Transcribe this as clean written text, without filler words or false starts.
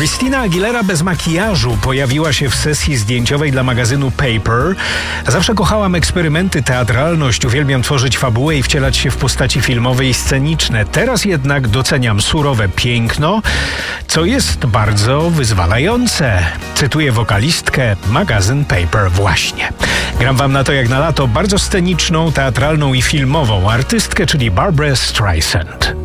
Christina Aguilera bez makijażu pojawiła się w sesji zdjęciowej dla magazynu Paper. Zawsze kochałam eksperymenty, teatralność, uwielbiam tworzyć fabułę i wcielać się w postaci filmowe i sceniczne. Teraz jednak doceniam surowe piękno, co jest bardzo wyzwalające. Cytuję wokalistkę, magazyn Paper właśnie. Gram wam na to jak na lato bardzo sceniczną, teatralną i filmową artystkę, czyli Barbra Streisand.